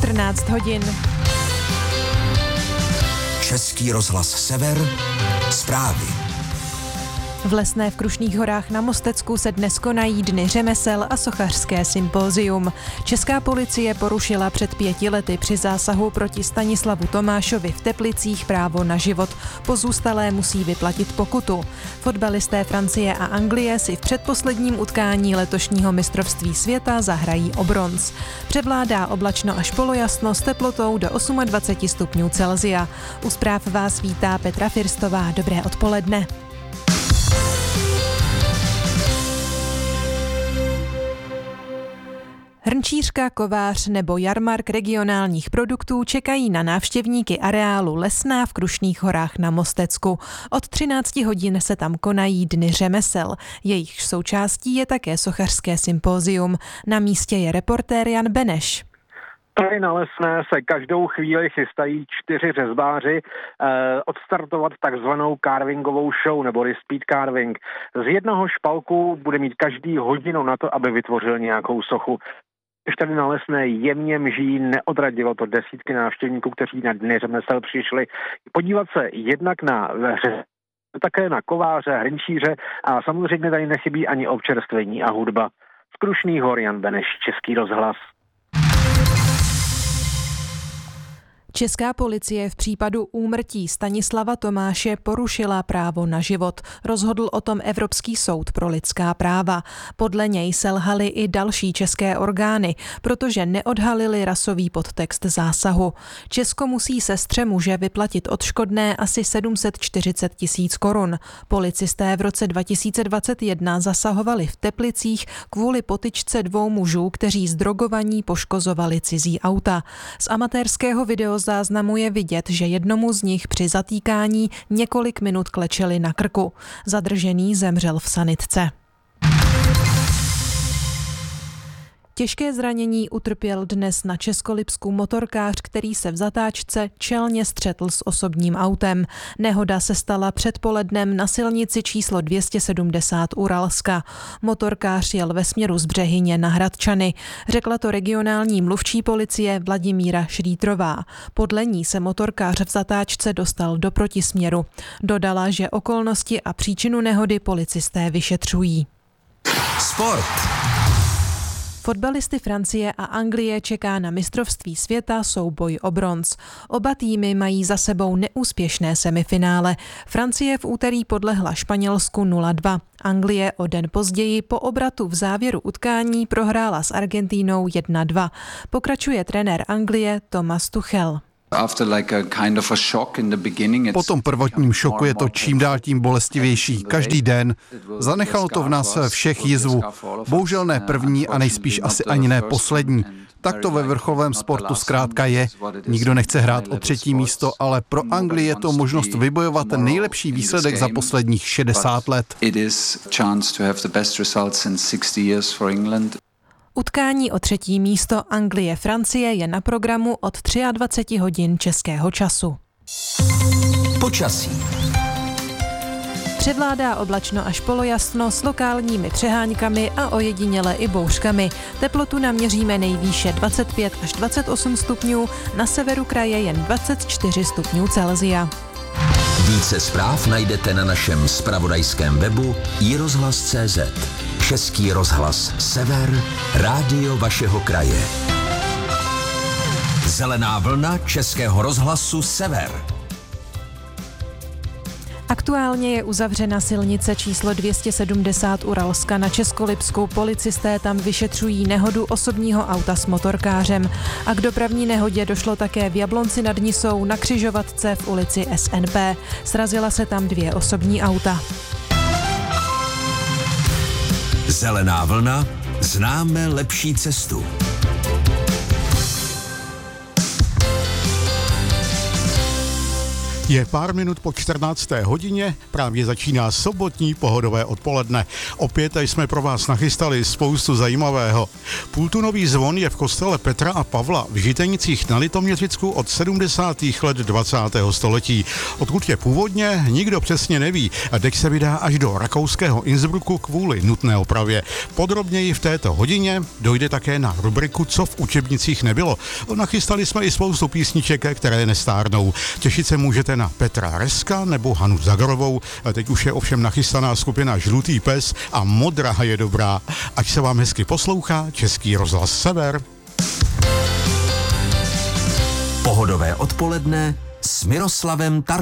14 hodin. Český rozhlas Sever, zprávy. V Lesné v Krušných horách na Mostecku se dnes konají Dny řemesel a sochařské sympózium. Česká policie porušila před 5 lety při zásahu proti Stanislavu Tomášovi v Teplicích právo na život. Pozůstalé musí vyplatit pokutu. Fotbalisté Francie a Anglie si v předposledním utkání letošního mistrovství světa zahrají o bronz. Převládá oblačno až polojasno s teplotou do 28 stupňů Celsia. U zpráv vás vítá Petra Firstová. Dobré odpoledne. Hrnčířka, kovář nebo jarmark regionálních produktů čekají na návštěvníky areálu Lesná v Krušných horách na Mostecku. Od 13 hodin se tam konají Dny řemesel. Jejich součástí je také sochařské sympózium. Na místě je reportér Jan Beneš. Tady na Lesné se každou chvíli chystají 4 řezbáři odstartovat takzvanou carvingovou show neboli speed carving. Z jednoho špalku bude mít každý hodinu na to, aby vytvořil nějakou sochu. Když tady na Lesné jemně mží, neodradilo to desítky návštěvníků, kteří na Dny řemesel přišli podívat se jednak na také na kováře, hrnčíře a samozřejmě tady nechybí ani občerstvení a hudba. Z Krušných hor Jan Beneš, Český rozhlas. Česká policie v případu úmrtí Stanislava Tomáše porušila právo na život. Rozhodl o tom Evropský soud pro lidská práva. Podle něj selhaly i další české orgány, protože neodhalili rasový podtext zásahu. Česko musí sestře muže vyplatit odškodné asi 740 000 korun. Policisté v roce 2021 zasahovali v Teplicích kvůli potyčce 2 mužů, kteří zdrogovaní poškozovali cizí auta. Z amatérského záznamu je vidět, že jednomu z nich při zatýkání několik minut klečeli na krku. Zadržený zemřel v sanitce. Těžké zranění utrpěl dnes na Českolipsku motorkář, který se v zatáčce čelně střetl s osobním autem. Nehoda se stala předpolednem na silnici číslo 270 Uralska. Motorkář jel ve směru z Břehyně na Hradčany. Řekla to regionální mluvčí policie Vladimíra Šrítrová. Podle ní se motorkář v zatáčce dostal do protisměru. Dodala, že okolnosti a příčinu nehody policisté vyšetřují. Sport. Fotbalisty Francie a Anglie čeká na mistrovství světa souboj o bronz. Oba týmy mají za sebou neúspěšné semifinále. Francie v úterý podlehla Španělsku 0-2. Anglie o den později po obratu v závěru utkání prohrála s Argentínou 1-2. Pokračuje trenér Anglie Thomas Tuchel. Po tom prvotním šoku je to čím dál tím bolestivější. Každý den. Zanechalo to v nás všech jizvu. Bohužel ne první a nejspíš asi ani ne poslední. Tak to ve vrcholovém sportu zkrátka je. Nikdo nechce hrát o 3. místo, ale pro Anglii je to možnost vybojovat nejlepší výsledek za posledních 60 let. Utkání o 3. místo Anglie-Francie je na programu od 23 hodin českého času. Počasí. Převládá oblačno až polojasno s lokálními přeháňkami a ojediněle i bouřkami. Teplotu naměříme nejvýše 25 až 28 stupňů, na severu kraje jen 24 stupňů Celsia. Více zpráv najdete na našem zpravodajském webu iRozhlas.cz. Český rozhlas Sever, rádio vašeho kraje. Zelená vlna Českého rozhlasu Sever. Aktuálně je uzavřena silnice číslo 270 Uralska na Českolipsku. Policisté tam vyšetřují nehodu osobního auta s motorkářem. A k dopravní nehodě došlo také v Jablonci nad Nisou na křižovatce v ulici SNP. Srazila se tam 2 osobní auta. Zelená vlna, známe lepší cestu. Je pár minut po 14. hodině, právě začíná sobotní pohodové odpoledne. Opět jsme pro vás nachystali spoustu zajímavého. Půltunový zvon je v kostele Petra a Pavla v Žitenicích na Litoměřicku od 70. let 20. století. Odkud je původně, nikdo přesně neví. Dech se vydá až do rakouského Innsbrucku kvůli nutné opravě. Podrobněji v této hodině dojde také na rubriku Co v učebnicích nebylo. Nachystali jsme i spoustu písniček, které nestárnou. Těšit se můžete na Petra Reska nebo Hanu Zagarovou. Teď už je ovšem nachystaná skupina Žlutý pes a Modrá je dobrá. Ať se vám hezky poslouchá Český rozhlas Sever. Pohodové odpoledne s Miroslavem Tarkou.